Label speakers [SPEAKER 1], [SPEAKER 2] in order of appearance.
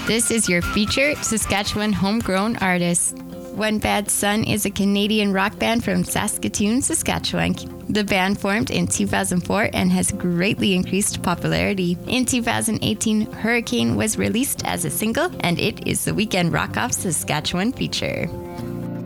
[SPEAKER 1] This is your featured Saskatchewan homegrown artist. One Bad Son is a Canadian rock band from Saskatoon, Saskatchewan. The band formed in 2004 and has greatly increased popularity. In 2018, Hurricane was released as a single, and it is the weekend Rock Off Saskatchewan feature.